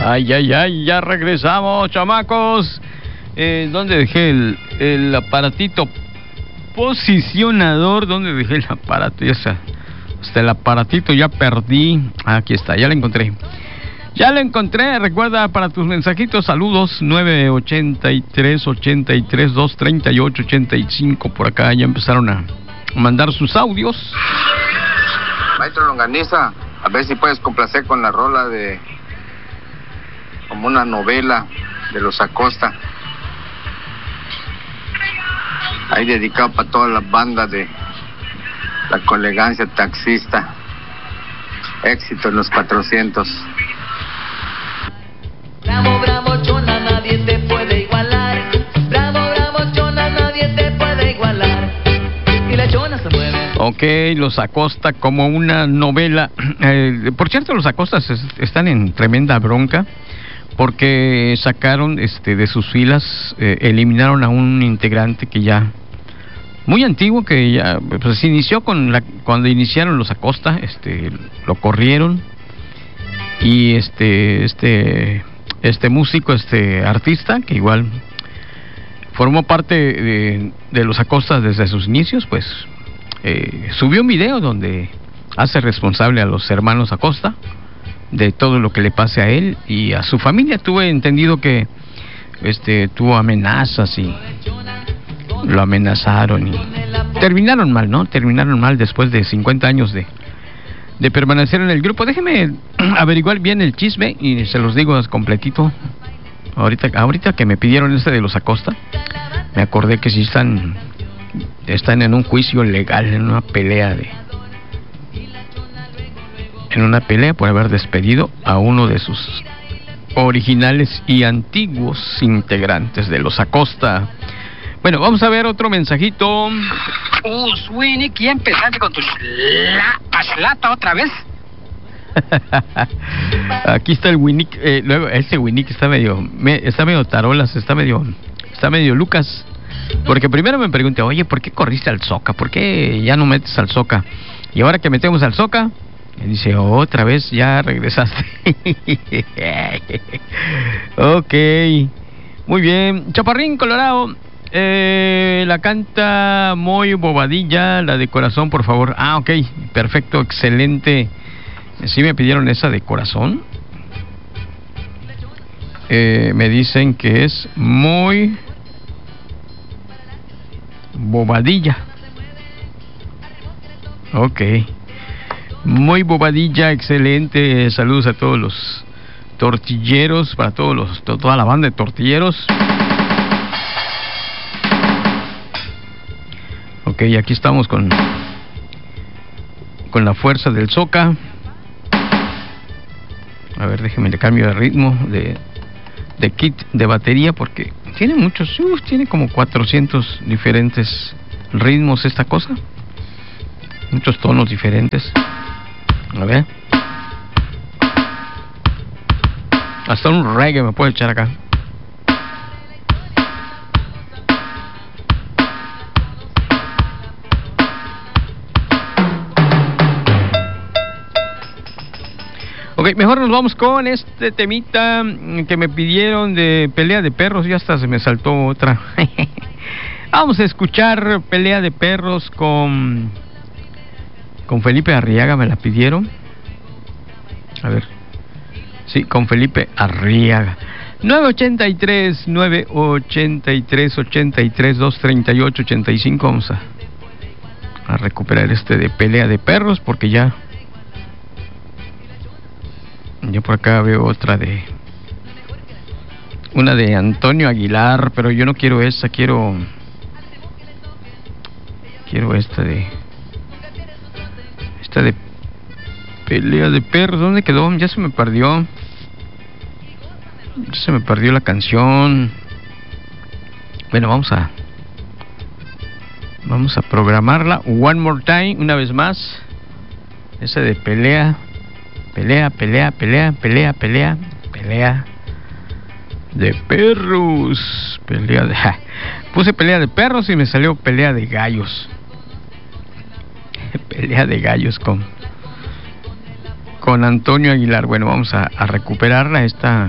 Ay, ay, ay, ya regresamos, chamacos. ¿Dónde dejé el aparatito posicionador? ¿Dónde dejé el aparato? Ya está. Hasta el aparatito ya perdí. Aquí está, ya lo encontré. Ya lo encontré. Recuerda, para tus mensajitos, saludos 983-83-238-85. Por acá ya empezaron a mandar sus audios. Maestro Longaniza, a ver si puedes complacer con la rola de como una novela de los Acosta. Ahí dedicado para todas las bandas de la Colegancia Taxista. Éxito en los 400. Bravo, bravo, chona, nadie te puede igualar. Bravo, bravo, chona, nadie te puede igualar. Y la chona se mueve. Ok, los Acosta como una novela. Por cierto, los Acostas están en tremenda bronca porque sacaron de sus filas, eliminaron a un integrante que ya muy antiguo, que ya pues se inició cuando iniciaron los Acosta, lo corrieron, y este músico, artista que igual formó parte de los Acosta desde sus inicios, pues subió un video donde hace responsable a los hermanos Acosta de todo lo que le pase a él y a su familia. Tuve entendido que tuvo amenazas y lo amenazaron y terminaron mal, ¿no? Terminaron mal después de 50 años de permanecer en el grupo. Déjeme averiguar bien el chisme y se los digo completito. Ahorita que me pidieron de los Acosta, me acordé que sí están en un juicio legal, en una pelea por haber despedido a uno de sus originales y antiguos integrantes de los Acosta. Bueno, vamos a ver otro mensajito. Winnick, ¿ya empezaste con tu paslata otra vez? Aquí está el Winnick. Luego, ese Winnick está medio tarolas, está medio Lucas. Porque primero me pregunté, oye, ¿por qué corriste al Soca? ¿Por qué ya no metes al Soca? Y ahora que metemos al Soca, me dice, otra vez ya regresaste. Ok, muy bien. Chaparrín Colorado, la canta Moy Bobadilla, la de Corazón, por favor. Ah, ok, perfecto, excelente. Sí me pidieron esa de Corazón. Me dicen que es Moy Bobadilla. Ok, muy Bobadilla, excelente. Saludos a todos los tortilleros, para toda la banda de tortilleros. Ok, aquí estamos con la fuerza del Soca. A ver, déjeme le cambio de ritmo de kit de batería porque tiene muchos, tiene como 400 diferentes ritmos esta cosa, muchos tonos diferentes. A ver, hasta un reggae me puede echar acá. Ok, mejor nos vamos con este temita que me pidieron de Pelea de Perros. Ya hasta se me saltó otra. Vamos a escuchar Pelea de Perros con Felipe Arriaga, me la pidieron. A ver. Sí, con Felipe Arriaga. 983-238-85. Vamos a recuperar de Pelea de Perros porque ya por acá veo una de Antonio Aguilar, pero yo no quiero esa, quiero esta de Pelea de Perros. ¿Dónde quedó? Ya se me perdió la canción. Bueno, vamos a programarla one more time, una vez más. Esa de pelea de perros. Puse pelea de perros y me salió pelea de gallos. Pelea de gallos con con Antonio Aguilar. Bueno, vamos a recuperarla, esta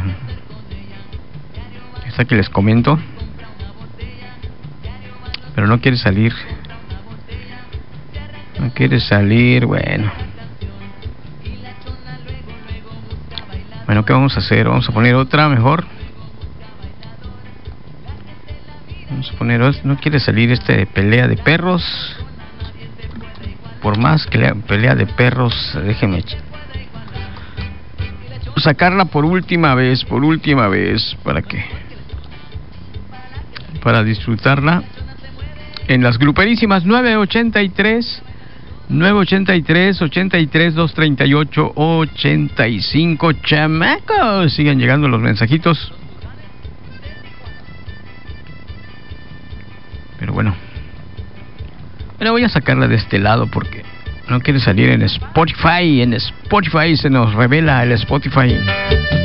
que les comento. Pero no quiere salir. No quiere salir, bueno. Bueno, ¿qué vamos a hacer? Vamos a poner otra mejor. Vamos a poner otra. No quiere salir de pelea de perros. Por más que pelea de perros, déjeme sacarla por última vez, para disfrutarla en las gruperísimas. 983 238 85. Chamacos, sigan llegando los mensajitos, pero bueno, voy a sacarla de este lado porque no quiere salir en Spotify. En Spotify se nos revela el Spotify.